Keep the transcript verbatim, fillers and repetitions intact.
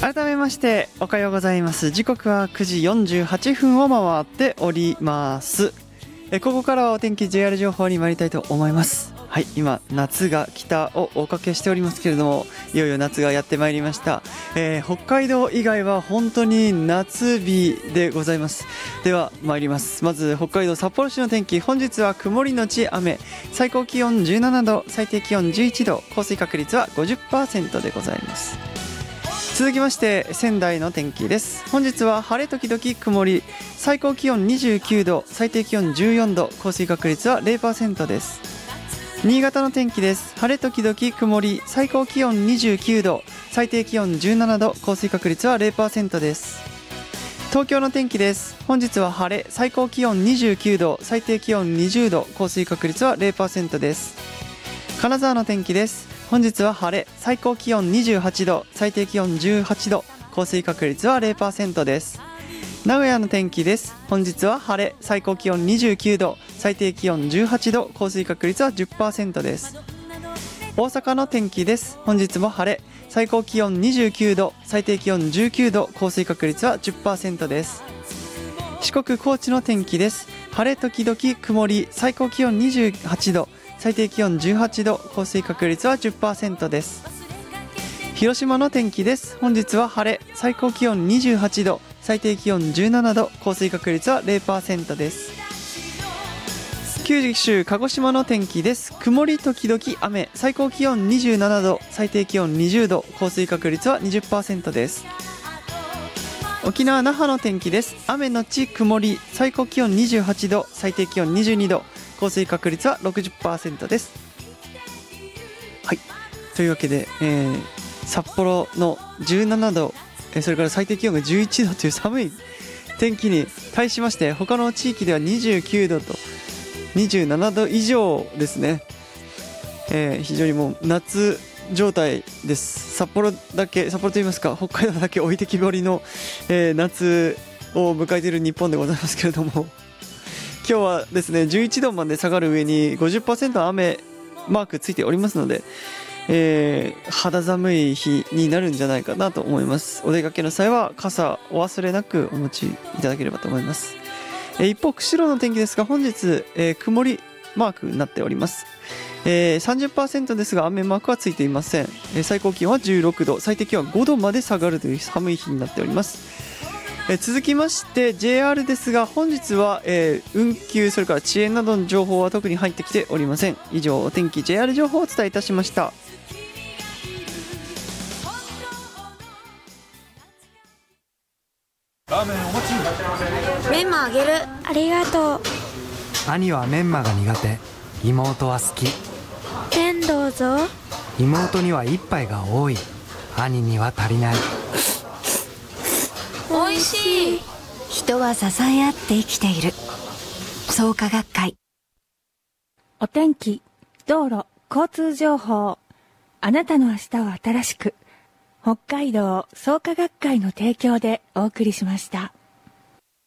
改めましておはようございます。時刻はくじよんじゅうはっぷんを回っております。えここからはお天気 ジェイアール 情報に参りたいと思います。はい、今夏が来たをおかけしておりますけれども、いよいよ夏がやってまいりました。えー、北海道以外は本当に夏日でございます。では参ります。まず北海道札幌市の天気、本日は曇りのち雨、最高気温じゅうななど、最低気温じゅういちど、降水確率は ごじゅっパーセント でございます。続きまして仙台の天気です。本日は晴れ時々曇り、最高気温にじゅうきゅうど、最低気温じゅうよんど、降水確率は ゼロパーセント です。新潟の天気です。晴れ時々曇り、最高気温にじゅうきゅうど、最低気温じゅうななど、降水確率は ゼロパーセント です。東京の天気です。本日は晴れ、最高気温にじゅうきゅうど、最低気温にじゅうど、降水確率は ゼロパーセント です。金沢の天気です。本日は晴れ、最高気温にじゅうはちど、最低気温じゅうはちど、降水確率は ゼロパーセント です。名古屋の天気です。本日は晴れ、最高気温にじゅうきゅうど、最低気温じゅうはちど、降水確率は じゅっパーセント です。大阪の天気です。本日も晴れ、最高気温にじゅうきゅうど、最低気温じゅうきゅうど、降水確率は じゅっパーセント です。四国高知の天気です。晴れ時々曇り、最高気温にじゅうはちど、最低気温じゅうはちど、降水確率は じゅっパーセント です。広島の天気です。本日は晴れ、最高気温にじゅうはちど、最低気温じゅうななど、降水確率は ゼロパーセント です。九州鹿児島の天気です。曇り時々雨、最高気温にじゅうななど、最低気温にじゅうど、降水確率は にじゅっパーセント です。沖縄那覇の天気です。雨のち曇り、最高気温にじゅうはちど、最低気温にじゅうにど、降水確率は ろくじゅっパーセント です。はい、というわけで、えー、札幌のじゅうななど、それから最低気温がじゅういちどという寒い天気に対しまして、他の地域ではにじゅうきゅうどとにじゅうななど以上ですね。えー、非常にもう夏状態です。札幌だけ、札幌といいますか、北海道だけ置いてきぼりの、えー、夏を迎えている日本でございますけれども、今日はですねじゅういちどまで下がる上に ごじゅっパーセント 雨マークついておりますので、えー、肌寒い日になるんじゃないかなと思います。お出かけの際は傘お忘れなくお持ちいただければと思います。えー、一方釧路の天気ですが、本日、えー、曇りマークになっております。えー、さんじゅっパーセント ですが雨マークはついていません。えー、最高気温はじゅうろくど、最低気温はごどまで下がるという寒い日になっております。えー、続きまして ジェイアール ですが、本日は、えー、運休、それから遅延などの情報は特に入ってきておりません。以上、お天気 ジェイアール 情報をお伝えいたしました。 ラーメンお待ち。 メンマあげる。ありがとう。 兄はメンマが苦手、妹は好き。 ペンどうぞ。 妹には一杯が多い、兄には足りない。 おいしい。 人は支え合って生きている。創価学会。 お天気、道路、交通情報。あなたの明日を新しく。北海道創価学会の提供でお送りしました。